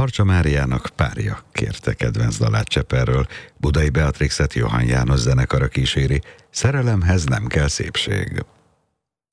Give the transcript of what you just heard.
Harcsa Máriának Párja kérte kedvenc dalát Cseperről, Budai Beatrixet Johann János zenekara kíséri, Szerelemhez nem kell szépség.